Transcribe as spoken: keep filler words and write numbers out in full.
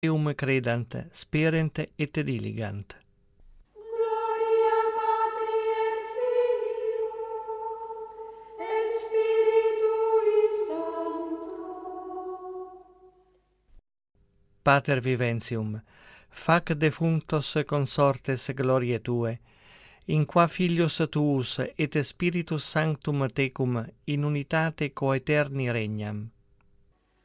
eum credant, sperent et diligant. Gloria Patri et Filio et Spiritui Sancto. Pater viventium, fac defunctos consortes gloriae Tue, in qua Filius Tuus et Spiritus Sanctum Tecum in unitate coeterni regnam,